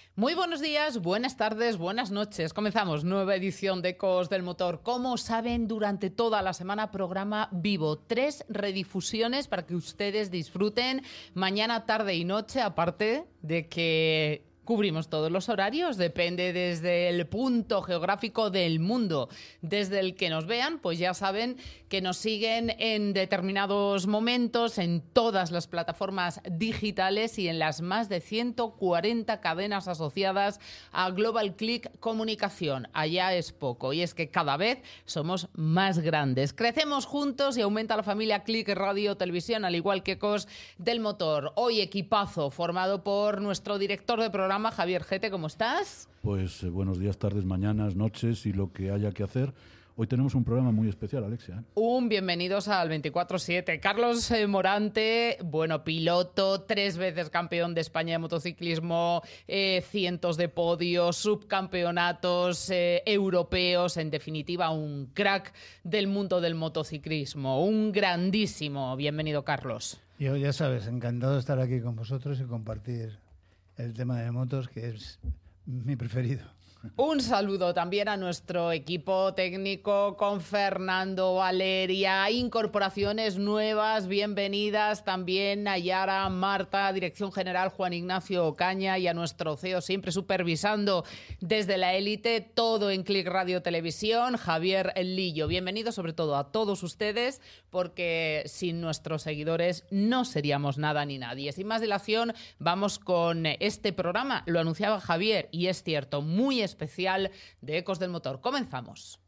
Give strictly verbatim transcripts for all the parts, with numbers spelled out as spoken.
Muy buenos días, buenas tardes, buenas noches. Comenzamos nueva edición de Ecos del Motor. Como saben, durante toda la semana programa vivo. Tres redifusiones para que ustedes disfruten mañana, tarde y noche, aparte de que cubrimos todos los horarios, depende desde el punto geográfico del mundo desde el que nos vean, pues ya saben que nos siguen en determinados momentos en todas las plataformas digitales y en las más de ciento cuarenta cadenas asociadas a Global Click Comunicación. Allá es poco, y es que cada vez somos más grandes. Crecemos juntos y aumenta la familia Click Radio Televisión, al igual que Ecos del Motor. Hoy equipazo formado por nuestro director de programa, Javier Gete. ¿Cómo estás? Pues eh, buenos días, tardes, mañanas, noches y lo que haya que hacer. Hoy tenemos un programa muy especial, Alexia, ¿eh? Un bienvenidos al veinticuatro siete. Carlos eh, Morante, bueno, piloto, tres veces campeón de España de motociclismo, eh, cientos de podios, subcampeonatos eh, europeos, en definitiva, un crack del mundo del motociclismo, un grandísimo. Bienvenido, Carlos. Yo, ya sabes, encantado de estar aquí con vosotros y compartir el tema de motos, que es mi preferido. Un saludo también a nuestro equipo técnico con Fernando Valeria, incorporaciones nuevas, bienvenidas también a Yara, Marta, Dirección General Juan Ignacio Ocaña, y a nuestro C E O siempre supervisando desde la élite todo en Click Radio Televisión, Javier Lillo. Bienvenidos sobre todo a todos ustedes, porque sin nuestros seguidores no seríamos nada ni nadie. Sin más dilación, vamos con este programa. Lo anunciaba Javier y es cierto, muy especial de Ecos del Motor. Comenzamos.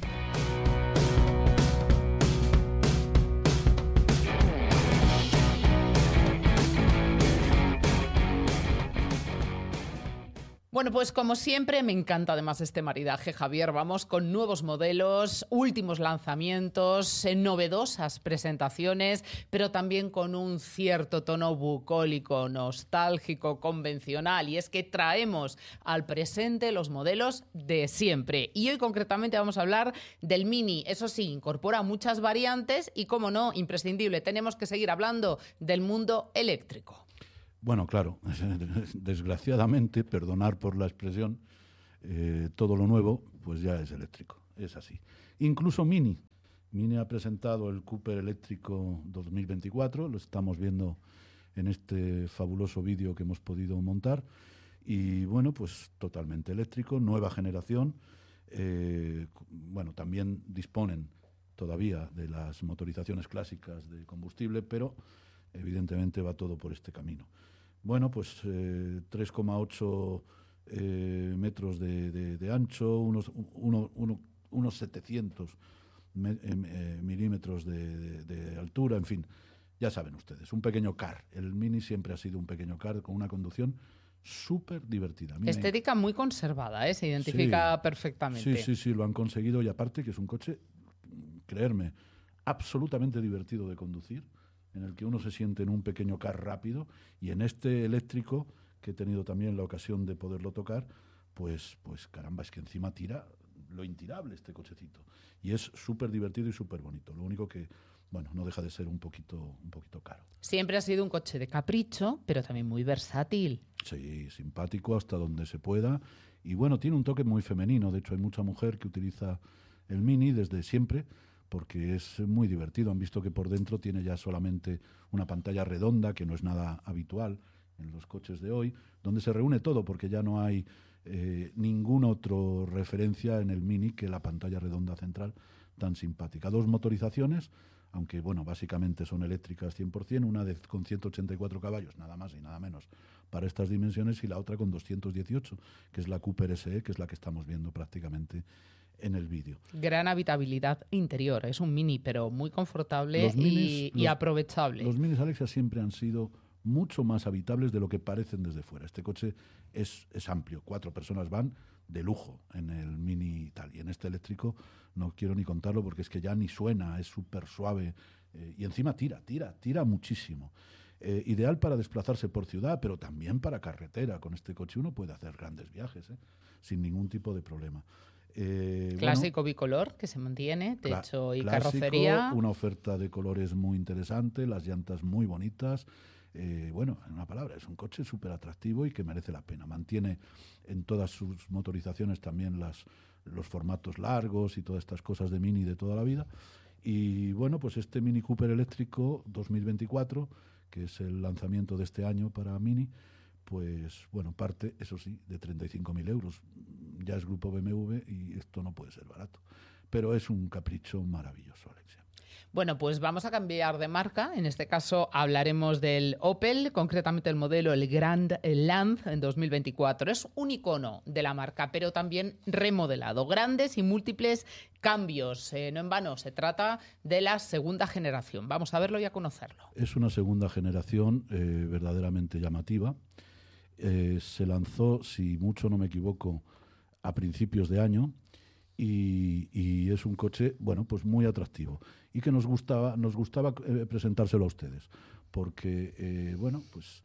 Bueno, pues como siempre me encanta además este maridaje, Javier. Vamos con nuevos modelos, últimos lanzamientos, eh, novedosas presentaciones, pero también con un cierto tono bucólico, nostálgico, convencional. Y es que traemos al presente los modelos de siempre. Y hoy concretamente vamos a hablar del Mini. Eso sí, incorpora muchas variantes y, como no, imprescindible, tenemos que seguir hablando del mundo eléctrico. Bueno, claro, desgraciadamente, perdonar por la expresión, eh, todo lo nuevo pues ya es eléctrico, es así. Incluso Mini. Mini ha presentado el Cooper eléctrico dos mil veinticuatro, lo estamos viendo en este fabuloso vídeo que hemos podido montar, y bueno, pues totalmente eléctrico, nueva generación. Eh, bueno, también disponen todavía de las motorizaciones clásicas de combustible, pero evidentemente va todo por este camino. Bueno, pues eh, tres coma ocho eh, metros de, de, de ancho, unos, uno, uno, unos setecientos me, eh, milímetros de, de, de altura, en fin, ya saben ustedes, un pequeño car. El Mini siempre ha sido un pequeño car con una conducción súper divertida. Estética muy conservada, ¿eh? Se identifica sí, perfectamente. Sí, sí, sí, lo han conseguido, y aparte que es un coche, creerme, absolutamente divertido de conducir, en el que uno se siente en un pequeño car rápido, y en este eléctrico, que he tenido también la ocasión de poderlo tocar, pues, pues caramba, es que encima tira lo intirable este cochecito. Y es súper divertido y súper bonito. Lo único que, bueno, no deja de ser un poquito, un poquito caro. Siempre ha sido un coche de capricho, pero también muy versátil. Sí, simpático hasta donde se pueda. Y bueno, tiene un toque muy femenino. De hecho, hay mucha mujer que utiliza el Mini desde siempre, porque es muy divertido. Han visto que por dentro tiene ya solamente una pantalla redonda, que no es nada habitual en los coches de hoy, donde se reúne todo, porque ya no hay eh, ninguna otra referencia en el Mini que la pantalla redonda central tan simpática. Dos motorizaciones, aunque bueno, básicamente son eléctricas cien por ciento, una de, con ciento ochenta y cuatro caballos, nada más y nada menos, para estas dimensiones, y la otra con doscientos dieciocho, que es la Cooper S E, que es la que estamos viendo prácticamente en el vídeo. Gran habitabilidad interior, es un Mini, pero muy confortable los minis, y, y los, aprovechable. Los Minis, Alexia, siempre han sido mucho más habitables de lo que parecen desde fuera. Este coche es, es amplio, cuatro personas van de lujo en el Mini y tal, y en este eléctrico no quiero ni contarlo, porque es que ya ni suena, es súper suave, eh, y encima tira, tira, tira muchísimo. Eh, ideal para desplazarse por ciudad, pero también para carretera. Con este coche uno puede hacer grandes viajes, ¿eh? Sin ningún tipo de problema. Eh, clásico bueno, bicolor que se mantiene, techo y clásico, carrocería. Una oferta de colores muy interesante, las llantas muy bonitas, Eh, bueno, en una palabra, es un coche súper atractivo y que merece la pena. Mantiene en todas sus motorizaciones también las, los formatos largos y todas estas cosas de Mini de toda la vida. Y bueno, pues este Mini Cooper eléctrico dos mil veinticuatro, que es el lanzamiento de este año para Mini, pues bueno, parte, eso sí, de treinta y cinco mil euros. Ya es grupo B M W y esto no puede ser barato. Pero es un capricho maravilloso, Alexia. Bueno, pues vamos a cambiar de marca. En este caso hablaremos del Opel, concretamente el modelo, el Grand Land en dos mil veinticuatro. Es un icono de la marca, pero también remodelado. Grandes y múltiples cambios. Eh, no en vano, se trata de la segunda generación. Vamos a verlo y a conocerlo. Es una segunda generación eh, verdaderamente llamativa. Eh, se lanzó, si mucho no me equivoco, a principios de año. Y, y es un coche, bueno, pues muy atractivo y que nos gustaba, nos gustaba eh, presentárselo a ustedes, porque, eh, bueno, pues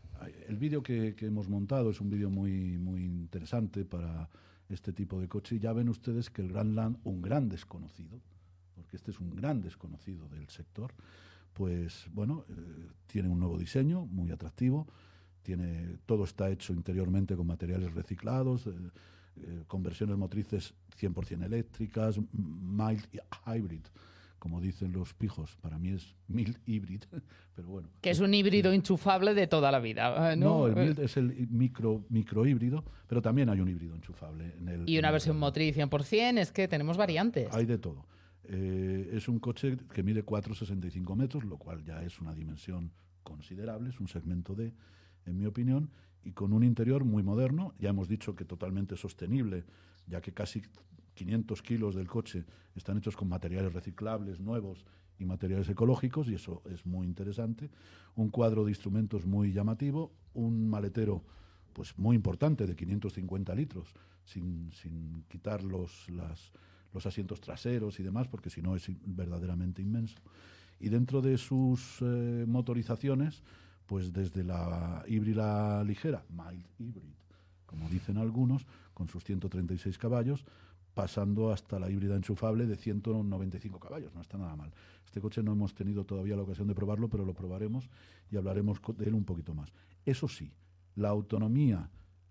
el vídeo que, que hemos montado es un vídeo muy, muy interesante para este tipo de coche. Y ya ven ustedes que el Grand Land, un gran desconocido, porque este es un gran desconocido del sector, pues, bueno, eh, tiene un nuevo diseño muy atractivo, tiene, todo está hecho interiormente con materiales reciclados, eh, Eh, conversiones motrices cien por ciento eléctricas, mild hybrid, como dicen los pijos. Para mí es mild hybrid, pero bueno. Que es un híbrido enchufable de toda la vida, ¿no? No, el mild es el micro, micro híbrido, pero también hay un híbrido enchufable. En el, y una en versión el, motriz cien por ciento, es que tenemos variantes. Hay de todo. Eh, es un coche que mide cuatro coma sesenta y cinco metros, lo cual ya es una dimensión considerable, es un segmento D, en mi opinión, y con un interior muy moderno. Ya hemos dicho que totalmente sostenible, ya que casi quinientos kilos del coche están hechos con materiales reciclables, nuevos y materiales ecológicos, y eso es muy interesante. Un cuadro de instrumentos muy llamativo, un maletero pues muy importante de quinientos cincuenta litros, sin, sin quitar los, las, los asientos traseros y demás, porque si no es verdaderamente inmenso. Y dentro de sus eh, motorizaciones, pues desde la híbrida ligera, mild hybrid, como dicen algunos, con sus ciento treinta y seis caballos, pasando hasta la híbrida enchufable de ciento noventa y cinco caballos. No está nada mal. Este coche no hemos tenido todavía la ocasión de probarlo, pero lo probaremos y hablaremos de él un poquito más. Eso sí, la autonomía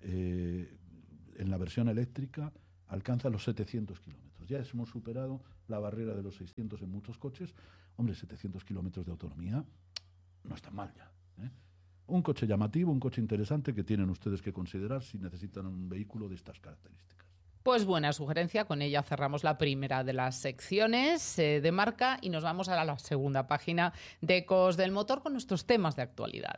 eh, en la versión eléctrica alcanza los setecientos kilómetros. Ya hemos superado la barrera de los seiscientos en muchos coches. Hombre, setecientos kilómetros de autonomía no está mal ya. ¿Eh? Un coche llamativo, un coche interesante que tienen ustedes que considerar si necesitan un vehículo de estas características. Pues buena sugerencia, con ella cerramos la primera de las secciones eh, de marca y nos vamos a la segunda página de Ecos del Motor con nuestros temas de actualidad.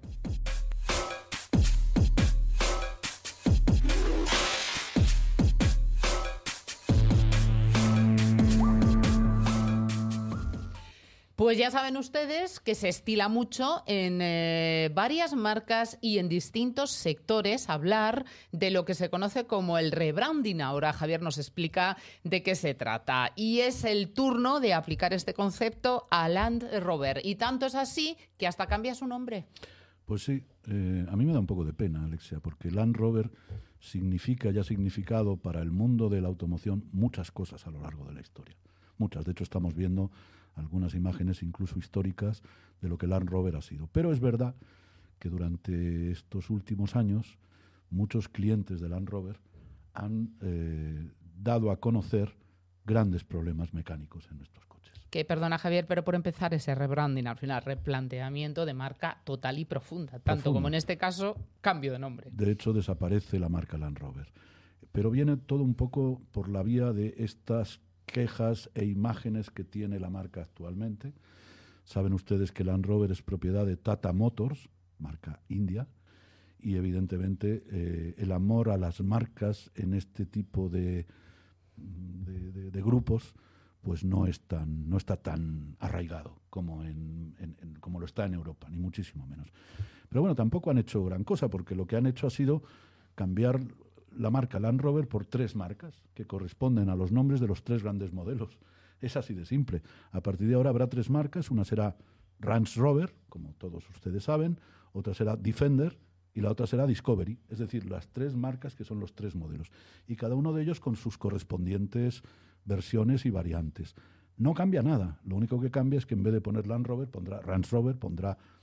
Pues ya saben ustedes que se estila mucho en eh, varias marcas y en distintos sectores hablar de lo que se conoce como el rebranding. Ahora Javier nos explica de qué se trata. Y es el turno de aplicar este concepto a Land Rover. Y tanto es así que hasta cambia su nombre. Pues sí, eh, a mí me da un poco de pena, Alexia, porque Land Rover significa y ha significado para el mundo de la automoción muchas cosas a lo largo de la historia. Muchas, de hecho estamos viendo algunas imágenes incluso históricas de lo que Land Rover ha sido. Pero es verdad que durante estos últimos años muchos clientes de Land Rover han eh, dado a conocer grandes problemas mecánicos en nuestros coches. Que perdona Javier, pero por empezar ese rebranding, al final replanteamiento de marca total y profunda, tanto Profunda. como en este caso cambio de nombre. De hecho desaparece la marca Land Rover. Pero viene todo un poco por la vía de estas quejas e imágenes que tiene la marca actualmente. Saben ustedes que Land Rover es propiedad de Tata Motors, marca india, y evidentemente eh, el amor a las marcas en este tipo de, de, de, de grupos pues no es tan, no está tan arraigado como, en, en, en, como lo está en Europa, ni muchísimo menos. Pero bueno, tampoco han hecho gran cosa, porque lo que han hecho ha sido cambiar la marca Land Rover por tres marcas que corresponden a los nombres de los tres grandes modelos. Es así de simple. A partir de ahora habrá tres marcas. Una será Range Rover, como todos ustedes saben, otra será Defender y la otra será Discovery. Es decir, las tres marcas que son los tres modelos. Y cada uno de ellos con sus correspondientes versiones y variantes. No cambia nada. Lo único que cambia es que en vez de poner Land Rover, pondrá Range Rover, pondrá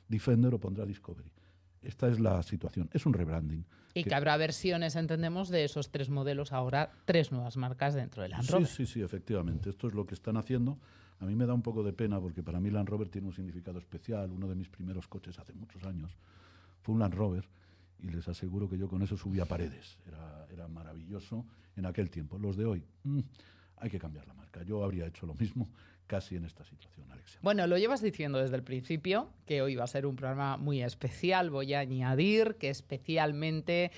Defender o pondrá Discovery. Esta es la situación. Es un rebranding. Y que, que habrá versiones, entendemos, de esos tres modelos, ahora tres nuevas marcas dentro del Land Rover. Sí, sí, sí, efectivamente. Esto es lo que están haciendo. A mí me da un poco de pena porque para mí Land Rover tiene un significado especial. Uno de mis primeros coches hace muchos años fue un Land Rover y les aseguro que yo con eso subía paredes. Era, era maravilloso en aquel tiempo. Los de hoy, mmm, hay que cambiar la marca. Yo habría hecho lo mismo casi en esta situación, Alexia. Bueno, lo llevas diciendo desde el principio, que hoy va a ser un programa muy especial. Voy a añadir que especialmente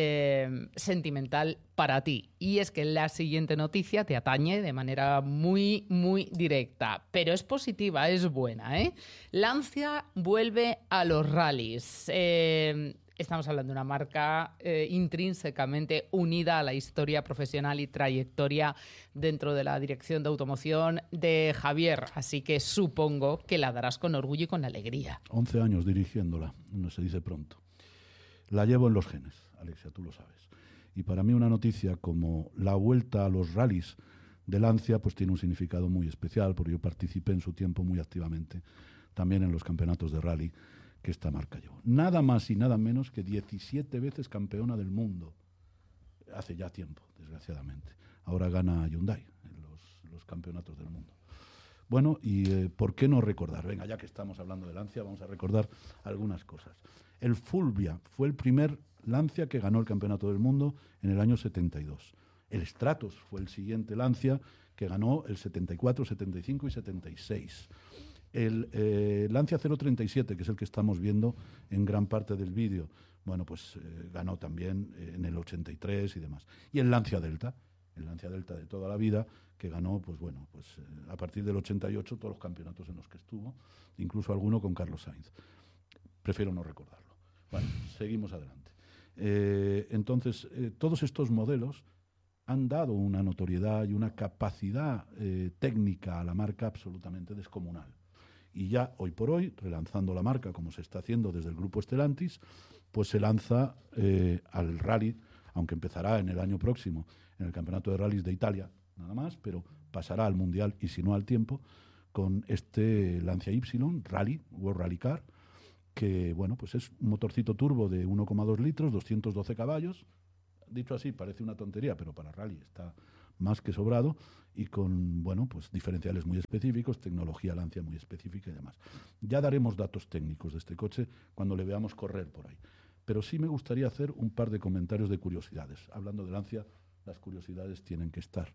eh, sentimental para ti. Y es que la siguiente noticia te atañe de manera muy, muy directa. Pero es positiva, es buena, ¿eh? Lancia vuelve a los rallies. Eh... Estamos hablando de una marca eh, intrínsecamente unida a la historia profesional y trayectoria dentro de la dirección de automoción de Javier. Así que supongo que la darás con orgullo y con alegría. once años dirigiéndola, no se dice pronto. La llevo en los genes, Alexia, tú lo sabes. Y para mí una noticia como la vuelta a los rallies de Lancia pues tiene un significado muy especial, porque yo participé en su tiempo muy activamente también en los campeonatos de rally que esta marca llevó. Nada más y nada menos que diecisiete veces campeona del mundo. Hace ya tiempo, desgraciadamente. Ahora gana Hyundai en los, los campeonatos del mundo. Bueno, y eh, ¿por qué no recordar? Venga, ya que estamos hablando de Lancia, vamos a recordar algunas cosas. El Fulvia fue el primer Lancia que ganó el campeonato del mundo en el año setenta y dos. El Stratos fue el siguiente Lancia que ganó el setenta y cuatro, setenta y cinco y setenta y seis. El eh, Lancia cero treinta y siete, que es el que estamos viendo en gran parte del vídeo, bueno, pues eh, ganó también eh, en el ochenta y tres y demás. Y el Lancia Delta, el Lancia Delta de toda la vida, que ganó, pues bueno, pues eh, a partir del ochenta y ocho todos los campeonatos en los que estuvo, incluso alguno con Carlos Sainz. Prefiero no recordarlo. Bueno, seguimos adelante. Eh, entonces, eh, todos estos modelos han dado una notoriedad y una capacidad eh, técnica a la marca absolutamente descomunal. Y ya hoy por hoy, relanzando la marca, como se está haciendo desde el grupo Stellantis, pues se lanza eh, al rally, aunque empezará en el año próximo en el Campeonato de Rallys de Italia, nada más, pero pasará al Mundial y si no al tiempo, con este Lancia Y, Rally, World Rally Car, que bueno, pues es un motorcito turbo de uno coma dos litros, doscientos doce caballos. Dicho así, parece una tontería, pero para rally está más que sobrado y con, bueno, pues diferenciales muy específicos, tecnología Lancia muy específica y demás. Ya daremos datos técnicos de este coche cuando le veamos correr por ahí. Pero sí me gustaría hacer un par de comentarios de curiosidades. Hablando de Lancia, las curiosidades tienen que estar.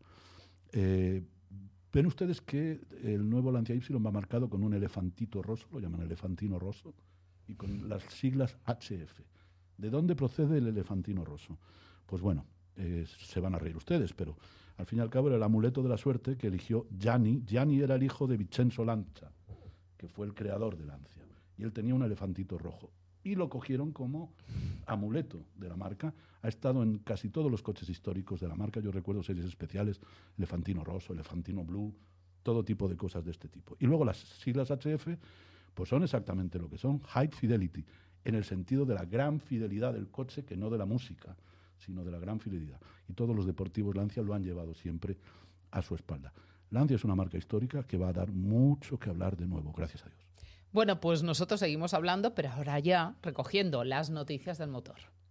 Eh, Ven ustedes que el nuevo Lancia Y va marcado con un elefantito roso, lo llaman elefantino roso, y con las siglas H F. ¿De dónde procede el elefantino roso? Pues bueno, eh, se van a reír ustedes, pero al fin y al cabo era el amuleto de la suerte que eligió Gianni. Gianni era el hijo de Vincenzo Lancia, que fue el creador de Lancia, y él tenía un elefantito rojo. Y lo cogieron como amuleto de la marca. Ha estado en casi todos los coches históricos de la marca. Yo recuerdo series especiales, elefantino roso, elefantino blue, todo tipo de cosas de este tipo. Y luego las siglas H F, pues son exactamente lo que son, High Fidelity, en el sentido de la gran fidelidad del coche, que no de la música, sino de la gran fidelidad. Y todos los deportivos Lancia lo han llevado siempre a su espalda. Lancia es una marca histórica que va a dar mucho que hablar de nuevo, gracias a Dios. Bueno, pues nosotros seguimos hablando, pero ahora ya recogiendo las noticias del motor.